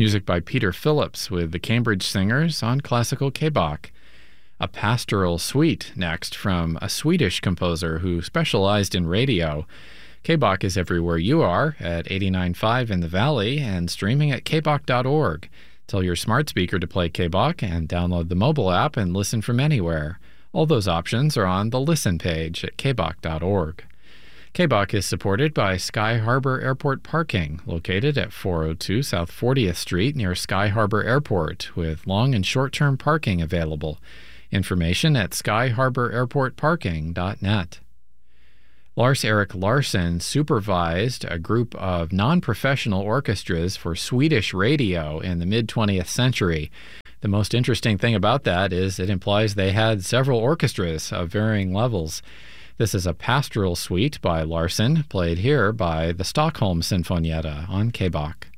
Music by Peter Phillips with the Cambridge Singers on Classical K-Bach. A pastoral suite next from a Swedish composer who specialized in radio. K-Bach is everywhere you are at 89.5 in the Valley and streaming at kbach.org. Tell your smart speaker to play K-Bach and download the mobile app and listen from anywhere. All those options are on the Listen page at kbach.org. K-Bach is supported by Sky Harbor Airport Parking, located at 402 South 40th Street near Sky Harbor Airport, with long and short-term parking available. Information at skyharbораirportparking.net. Lars-Erik Larsson supervised a group of non-professional orchestras for Swedish radio in the mid-20th century. The most interesting thing about that is it implies they had several orchestras of varying levels. This is a pastoral suite by Larsson, played here by the Stockholm Sinfonietta on K-Bach.